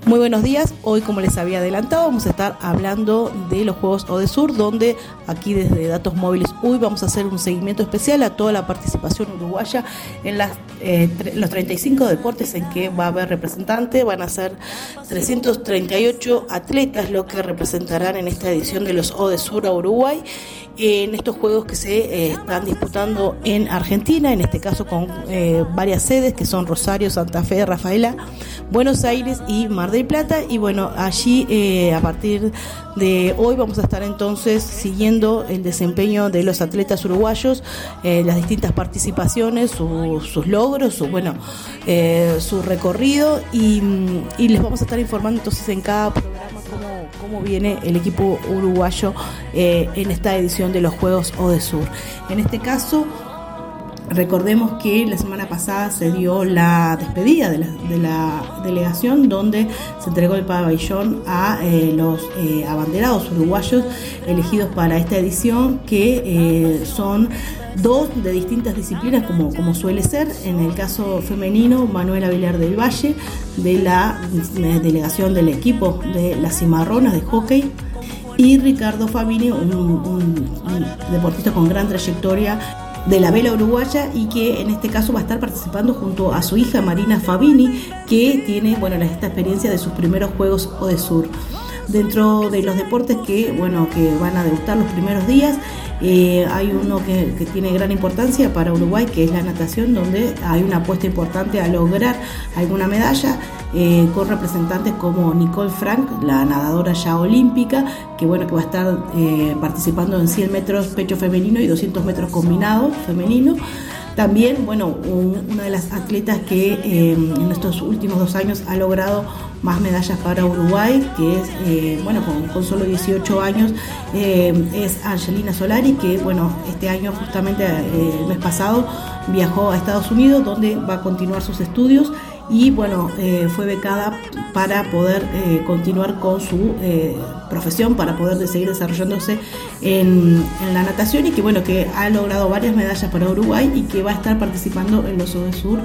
Muy buenos días, hoy como les había adelantado vamos a estar hablando de los Juegos ODESUR, donde aquí desde Datos Móviles UI vamos a hacer un seguimiento especial a toda la participación uruguaya en los 35 deportes en que va a haber representantes. Van a ser 338 atletas lo que representarán en esta edición de los ODESUR a Uruguay, en estos juegos que se están disputando en Argentina, en este caso con varias sedes que son Rosario, Santa Fe, Rafaela, Buenos Aires y Mar del Plata. Y bueno, allí a partir de hoy vamos a estar entonces siguiendo el desempeño de los atletas uruguayos, las distintas participaciones, sus logros, su recorrido, y les vamos a estar informando entonces en cada programa cómo viene el equipo uruguayo en esta edición de los Juegos ODESUR. En este caso, recordemos que la semana pasada se dio la despedida de la delegación, donde se entregó el pabellón a los abanderados uruguayos elegidos para esta edición, que son dos de distintas disciplinas como suele ser. En el caso femenino, Manuela Vilar del Valle, de la delegación del equipo de las Cimarronas de hockey, y Ricardo Fabini, un deportista con gran trayectoria de la vela uruguaya, y que en este caso va a estar participando junto a su hija Marina Fabini, que tiene esta experiencia de sus primeros Juegos ODESUR. Dentro de los deportes que van a debutar los primeros días, hay uno que tiene gran importancia para Uruguay, que es la natación, donde hay una apuesta importante a lograr alguna medalla, con representantes como Nicole Frank, la nadadora ya olímpica, que va a estar participando en 100 metros pecho femenino y 200 metros combinado femenino. También, una de las atletas que en estos últimos 2 años ha logrado más medallas para Uruguay, que es, con solo 18 años, es Angelina Solari, que, este año, justamente el mes pasado, viajó a Estados Unidos, donde va a continuar sus estudios, y fue becada para poder continuar con su profesión, para poder seguir desarrollándose en la natación, y que ha logrado varias medallas para Uruguay, y que va a estar participando en los ODESUR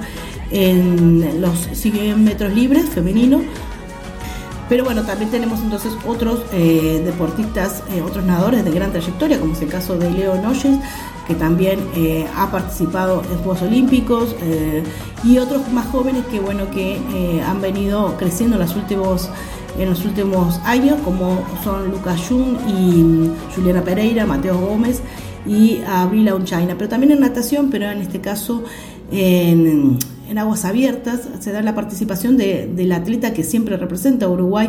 en los 100 metros libres femenino. Pero también tenemos entonces otros deportistas, otros nadadores de gran trayectoria, como es el caso de Leo Noyes, que también ha participado en Juegos Olímpicos, y otros más jóvenes que han venido creciendo en los últimos años, como son Lucas Jung y Juliana Pereira, Mateo Gómez y Abril Aunchaina. Pero también en natación, pero en este caso en aguas abiertas, se da la participación del atleta que siempre representa a Uruguay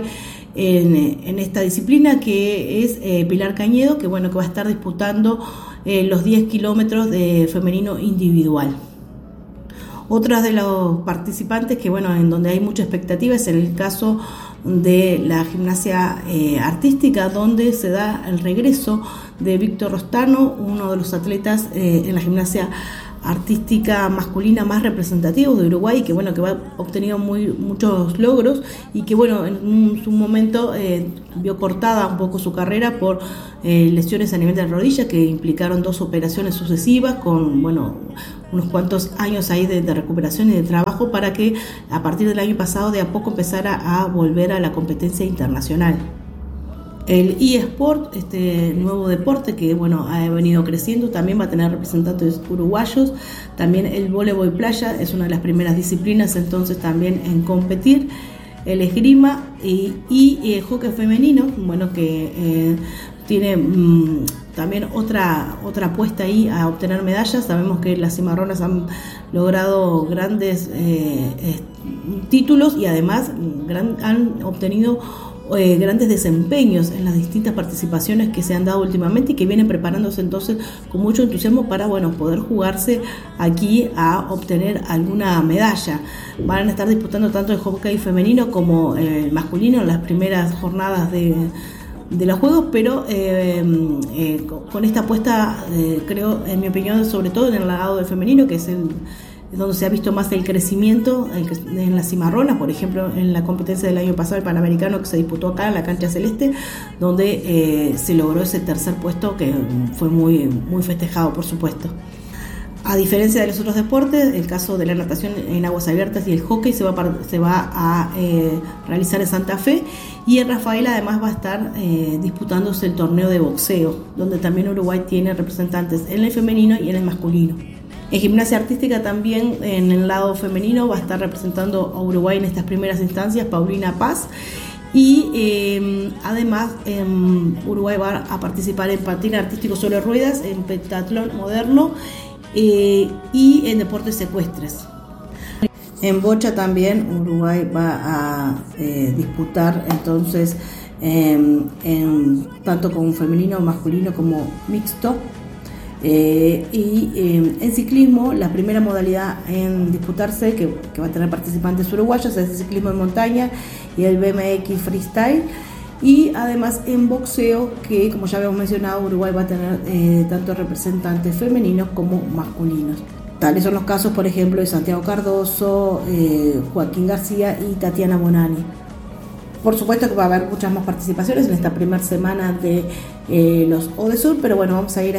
en esta disciplina, que es Pilar Cañedo, que va a estar disputando los 10 kilómetros de femenino individual. Otras de los participantes que en donde hay mucha expectativa es en el caso de la gimnasia artística, donde se da el regreso de Víctor Rostano, uno de los atletas en la gimnasia artística masculina más representativos de Uruguay, que ha obtenido muchos logros, y que en su momento vio cortada un poco su carrera por lesiones a nivel de rodilla, que implicaron 2 operaciones sucesivas, con unos cuantos años ahí de recuperación y de trabajo, para que a partir del año pasado de a poco empezara a volver a la competencia internacional. El eSport, este nuevo deporte que ha venido creciendo, también va a tener representantes uruguayos. También el voleibol playa es una de las primeras disciplinas entonces también en competir. El esgrima y el hockey femenino, que tiene también otra apuesta ahí a obtener medallas. Sabemos que las cimarronas han logrado grandes títulos, y además han obtenido grandes desempeños en las distintas participaciones que se han dado últimamente, y que vienen preparándose entonces con mucho entusiasmo para poder jugarse aquí a obtener alguna medalla. Van a estar disputando tanto el hockey femenino como el masculino en las primeras jornadas de los juegos, pero con esta apuesta, creo, en mi opinión, sobre todo en el lado del femenino, que es donde se ha visto más el crecimiento en las cimarronas. Por ejemplo, en la competencia del año pasado, el Panamericano, que se disputó acá en la cancha celeste, donde se logró ese tercer puesto, que fue muy, muy festejado, por supuesto. A diferencia de los otros deportes, el caso de la natación en aguas abiertas y el hockey se va a realizar en Santa Fe, y en Rafael además va a estar disputándose el torneo de boxeo, donde también Uruguay tiene representantes en el femenino y en el masculino. En gimnasia artística también, en el lado femenino, va a estar representando a Uruguay en estas primeras instancias Paulina Paz, y además Uruguay va a participar en patín artístico sobre ruedas, en pentatlón moderno y en deportes ecuestres. En bocha también Uruguay va a disputar entonces tanto con femenino, masculino como mixto. En ciclismo, la primera modalidad en disputarse que va a tener participantes uruguayos es el ciclismo en montaña y el BMX freestyle. Y además en boxeo, que como ya habíamos mencionado, Uruguay va a tener tanto representantes femeninos como masculinos. Tales son los casos, por ejemplo, de Santiago Cardoso, Joaquín García y Tatiana Bonani. Por supuesto que va a haber muchas más participaciones en esta primera semana de los ODESUR, pero bueno, vamos a ir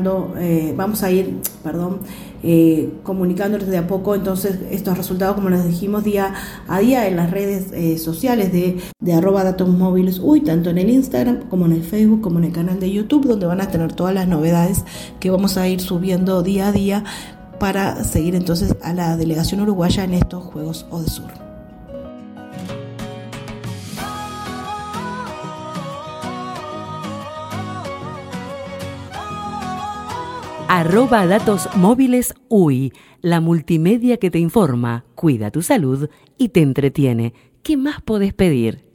comunicándoles de a poco entonces estos resultados, como les dijimos, día a día en las redes sociales de @datosmovilesUy, tanto en el Instagram como en el Facebook, como en el canal de YouTube, donde van a tener todas las novedades que vamos a ir subiendo día a día para seguir entonces a la delegación uruguaya en estos Juegos ODESUR. @datosmovilesUy, la multimedia que te informa, cuida tu salud y te entretiene. ¿Qué más podés pedir?